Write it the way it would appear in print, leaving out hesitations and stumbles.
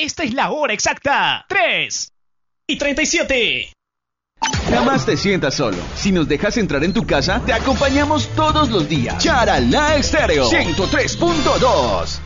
Esta es la hora exacta. 3:37. Jamás te sientas solo. Si nos dejas entrar en tu casa, te acompañamos todos los días. Charalá Estéreo 103.2.